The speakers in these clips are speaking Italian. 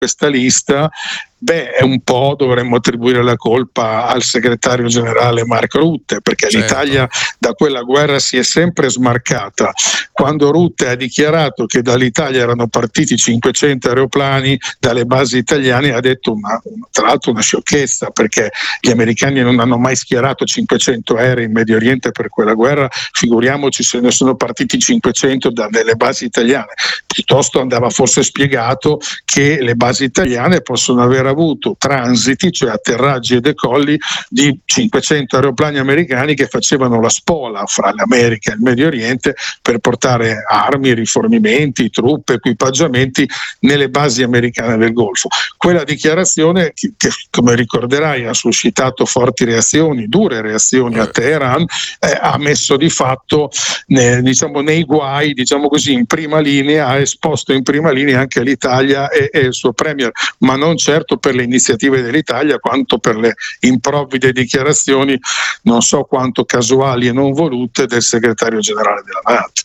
questa lista, è un po' dovremmo attribuire la colpa al segretario generale Mark Rutte, perché certo, l'Italia da quella guerra si è sempre smarcata. Quando Rutte ha dichiarato che dall'Italia erano partiti 500 aeroplani dalle basi italiane, ha detto tra l'altro una sciocchezza, perché gli americani non hanno mai schierato 500 aerei in Medio Oriente per quella guerra, figuriamoci se ne sono partiti 500 dalle basi italiane. Piuttosto andava forse spiegato che le basi italiane possono aver avuto transiti, cioè atterraggi e decolli di 500 aeroplani americani che facevano la spola fra l'America e il Medio Oriente per portare armi, rifornimenti, truppe, equipaggiamenti nelle basi americane del Golfo. Quella dichiarazione che come ricorderai ha suscitato forti reazioni, dure reazioni a Teheran, ha messo di fatto nei guai, diciamo così, in prima linea, ha esposto in prima linea anche l'Italia e il suo premier, ma non certo per le iniziative dell'Italia quanto per le improvvide dichiarazioni, non so quanto casuali e non volute, del segretario generale della NATO.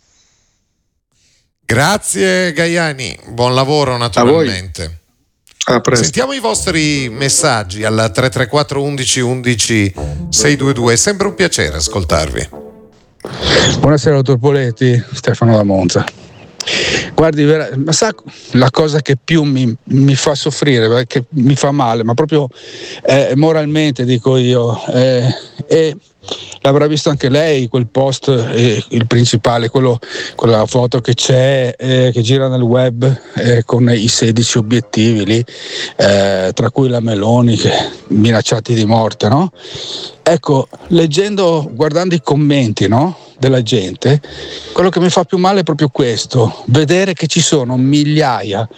Grazie Gaiani, buon lavoro naturalmente. A presto. Sentiamo i vostri messaggi al 334 11 11 622, è sempre un piacere ascoltarvi. Buonasera dottor Poletti, Stefano da Monza. Guardi, ma sa la cosa che più mi fa soffrire, che mi fa male, ma proprio moralmente dico io, e l'avrà visto anche lei quel post, il principale, quella foto che c'è, che gira nel web, con i 16 obiettivi lì, tra cui la Meloni, minacciati di morte, no? Ecco, guardando i commenti, no, della gente, quello che mi fa più male è proprio questo, vedere che ci sono migliaia,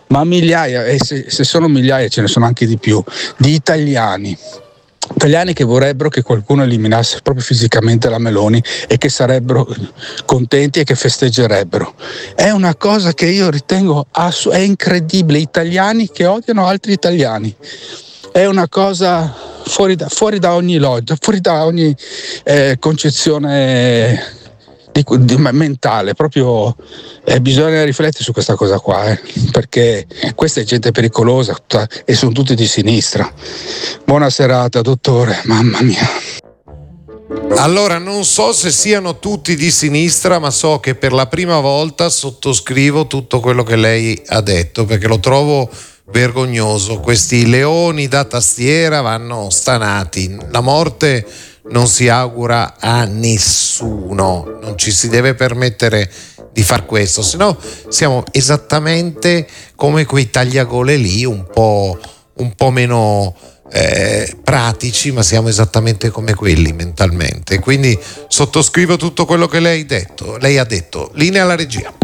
e se sono migliaia ce ne sono anche di più, di italiani che vorrebbero che qualcuno eliminasse proprio fisicamente la Meloni e che sarebbero contenti e che festeggerebbero. È una cosa che io ritengo è incredibile, italiani che odiano altri italiani. È una cosa fuori da ogni logica, fuori da ogni concezione mentale, proprio bisogna riflettere su questa cosa qua, perché questa è gente pericolosa e sono tutti di sinistra. Buona serata dottore, mamma mia. Allora, non so se siano tutti di sinistra, ma so che per la prima volta sottoscrivo tutto quello che lei ha detto, perché lo trovo vergognoso. Questi leoni da tastiera vanno stanati. La morte non si augura a nessuno, non ci si deve permettere di far questo, se no siamo esattamente come quei tagliagole lì, un po' meno pratici, ma siamo esattamente come quelli mentalmente. Quindi sottoscrivo tutto quello che lei ha detto. Linea alla regia.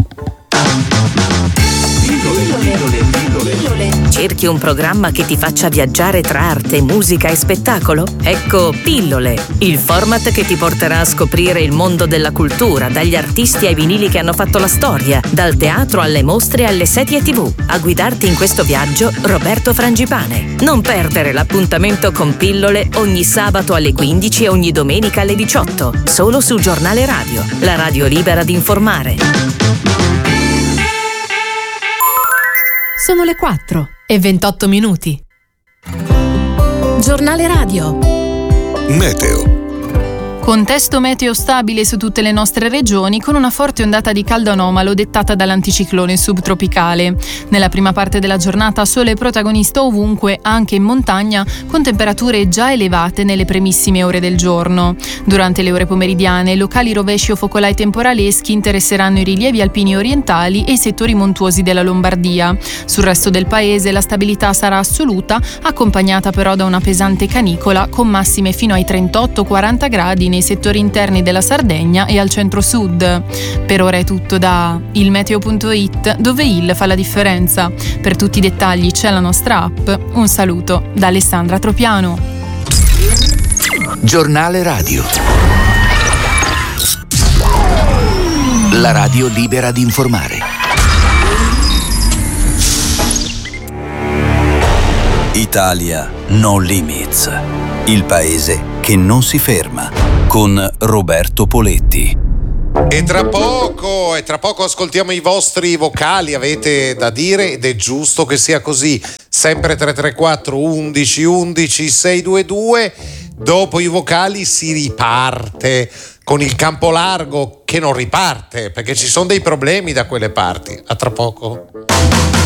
Cerchi un programma che ti faccia viaggiare tra arte, musica e spettacolo? Ecco Pillole, il format che ti porterà a scoprire il mondo della cultura, dagli artisti ai vinili che hanno fatto la storia, dal teatro alle mostre alle serie TV. A guidarti in questo viaggio, Roberto Frangipane. Non perdere l'appuntamento con Pillole ogni sabato alle 15 e ogni domenica alle 18, solo su Giornale Radio, la radio libera di informare. Sono le 4:28. Giornale Radio. Meteo. Contesto meteo stabile su tutte le nostre regioni, con una forte ondata di caldo anomalo dettata dall'anticiclone subtropicale. Nella prima parte della giornata sole protagonista ovunque, anche in montagna, con temperature già elevate nelle primissime ore del giorno. Durante le ore pomeridiane, locali rovesci o focolai temporaleschi interesseranno i rilievi alpini orientali e i settori montuosi della Lombardia. Sul resto del paese la stabilità sarà assoluta, accompagnata però da una pesante canicola, con massime fino ai 38-40 gradi nei settori interni della Sardegna e al centro-sud. Per ora è tutto da ilmeteo.it, dove il fa la differenza. Per tutti i dettagli c'è la nostra app. Un saluto da Alessandra Tropiano. Giornale Radio. La radio libera di informare. Italia No Limits. Il paese che non si ferma. Con Roberto Poletti. E tra poco ascoltiamo i vostri vocali, avete da dire ed è giusto che sia così. Sempre 334 11 11 622. Dopo i vocali si riparte con il campo largo che non riparte perché ci sono dei problemi da quelle parti. A tra poco.